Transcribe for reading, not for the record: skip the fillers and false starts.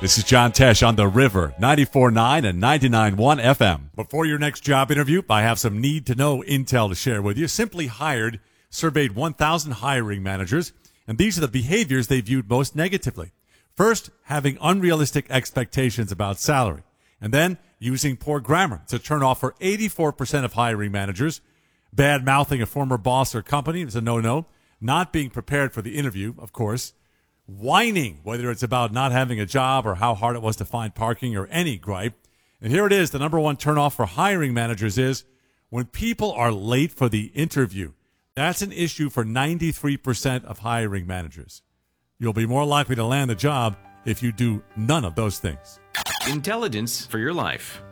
This is John Tesh on The River, 94.9 and 99.1 FM. Before your next job interview, I have some need-to-know intel to share with you. Simply Hired surveyed 1,000 hiring managers, and these are the behaviors they viewed most negatively. First, having unrealistic expectations about salary, and then using poor grammar to turn off for 84% of hiring managers. Bad-mouthing a former boss or company is a no-no. Not being prepared for the interview, of course. Whining, whether it's about not having a job or how hard it was to find parking or any gripe. And here it is, the number one turnoff for hiring managers is when people are late for the interview. That's an issue for 93% of hiring managers. You'll be more likely to land the job if you do none of those things. Intelligence for your life.